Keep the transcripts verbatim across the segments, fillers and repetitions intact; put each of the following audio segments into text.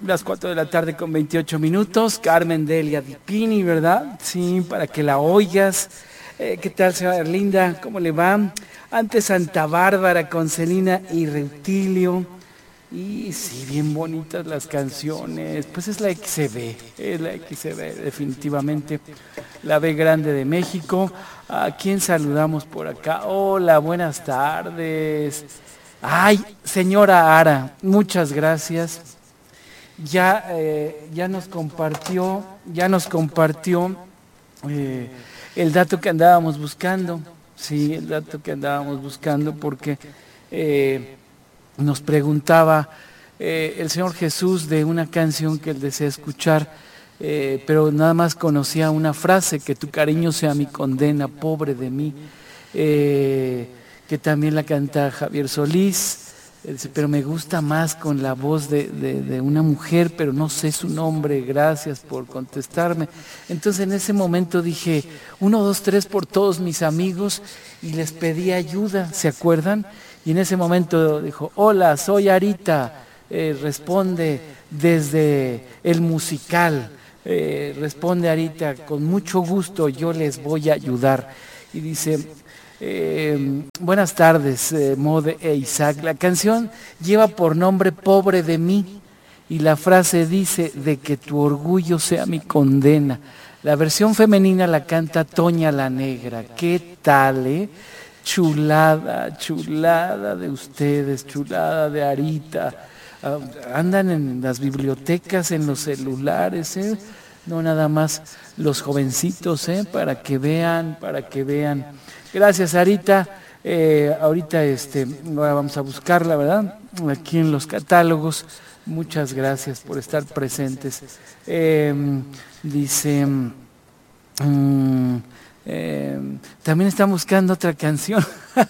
las cuatro de la tarde con veintiocho minutos. Carmen Delia Dipini, ¿verdad? Sí, para que la oigas. Eh, ¿Qué tal, señora Linda? ¿Cómo le va? Antes Santa Bárbara con Celina y Reutilio. Y sí, bien bonitas las canciones. Pues es la X C B, es la X C B, definitivamente. La B grande de México. ¿A quién saludamos por acá? Hola, buenas tardes. Ay, señora Ara, muchas gracias. Ya, eh, ya nos compartió, ya nos compartió eh, el dato que andábamos buscando. Sí, el dato que andábamos buscando porque eh, nos preguntaba eh, el Señor Jesús de una canción que él desea escuchar, eh, pero nada más conocía una frase: que tu cariño sea mi condena, pobre de mí. Eh, que también la canta Javier Solís, pero me gusta más con la voz de, de, de una mujer, pero no sé su nombre, gracias por contestarme. Entonces en ese momento dije, uno, dos, tres por todos mis amigos, y les pedí ayuda, ¿se acuerdan? Y en ese momento dijo, hola, soy Arita, eh, responde desde el musical, eh, responde Arita, con mucho gusto yo les voy a ayudar. Y dice... Eh, buenas tardes, eh, Mode e Isaac. La canción lleva por nombre Pobre de mí y la frase dice de que tu orgullo sea mi condena. La versión femenina la canta Toña la Negra. ¿Qué tal, eh? Chulada, chulada de ustedes, chulada de Arita. Uh, andan en las bibliotecas, en los celulares, ¿eh? No nada más los jovencitos, ¿eh? Para que vean, para que vean. Gracias, Arita. Eh, ahorita este, ahora vamos a buscarla, ¿verdad? Aquí en los catálogos. Muchas gracias por estar presentes. Eh, dice, um, eh, también están buscando otra canción.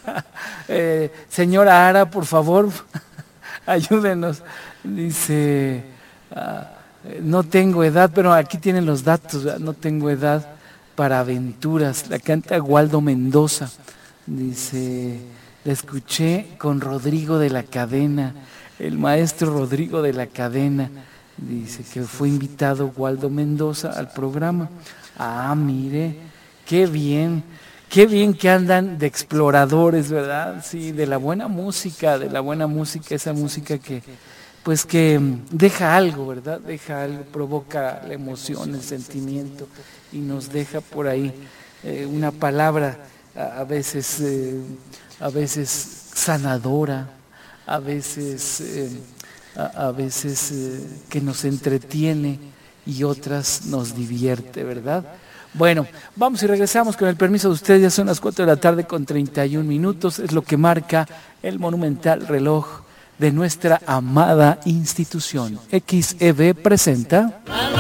eh, señora Ara, por favor, ayúdenos. Dice, uh, no tengo edad, pero aquí tienen los datos, ¿verdad? No tengo edad para aventuras, la canta Waldo Mendoza. Dice, la escuché con Rodrigo de la Cadena, el maestro Rodrigo de la Cadena. Dice que fue invitado Waldo Mendoza al programa. Ah, mire, qué bien, qué bien que andan de exploradores, ¿verdad? Sí, de la buena música, de la buena música, esa música que, pues que deja algo, ¿verdad? Deja algo, provoca la emoción, el sentimiento, y nos deja por ahí eh, una palabra a, a veces eh, a veces sanadora, a veces eh, a, a veces eh, que nos entretiene y otras nos divierte, ¿verdad? Bueno, vamos y regresamos con el permiso de ustedes. Ya son las cuatro de la tarde con treinta y un minutos, es lo que marca el monumental reloj de nuestra amada institución. X E B presenta.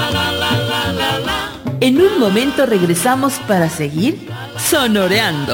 En un momento regresamos para seguir sonoreando.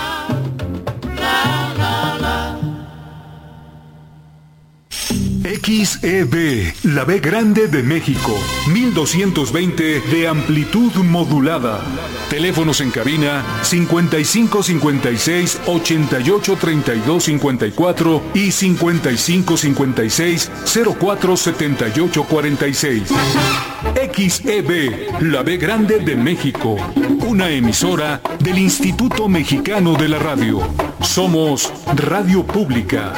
X E B, la B grande de México, mil doscientos veinte de amplitud modulada. Teléfonos en cabina cincuenta y cinco cincuenta y seis ochenta y ocho treinta y dos cincuenta y cuatro y cincuenta y cinco cincuenta y seis cero cuatro setenta y ocho cuarenta y seis. X E B, la B grande de México, una emisora del Instituto Mexicano de la Radio. Somos Radio Pública.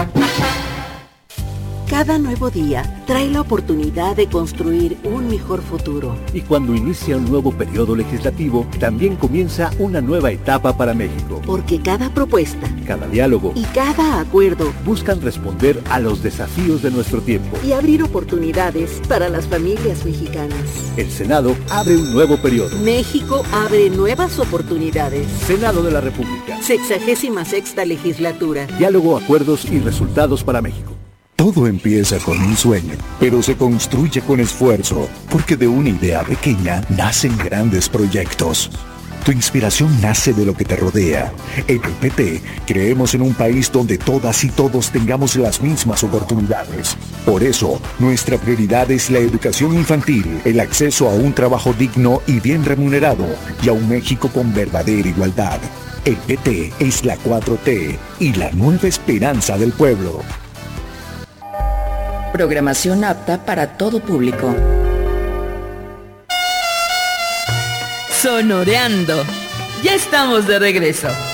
Cada nuevo día trae la oportunidad de construir un mejor futuro. Y cuando inicia un nuevo periodo legislativo, también comienza una nueva etapa para México. Porque cada propuesta, cada diálogo y cada acuerdo buscan responder a los desafíos de nuestro tiempo y abrir oportunidades para las familias mexicanas. El Senado abre un nuevo periodo. México abre nuevas oportunidades. Senado de la República. Sexagésima sexta legislatura. Diálogo, acuerdos y resultados para México. Todo empieza con un sueño, pero se construye con esfuerzo, porque de una idea pequeña nacen grandes proyectos. Tu inspiración nace de lo que te rodea. En el P T creemos en un país donde todas y todos tengamos las mismas oportunidades. Por eso, nuestra prioridad es la educación infantil, el acceso a un trabajo digno y bien remunerado, y a un México con verdadera igualdad. El P T es la cuatro T y la nueva esperanza del pueblo. Programación apta para todo público. Sonoreando. Ya estamos de regreso.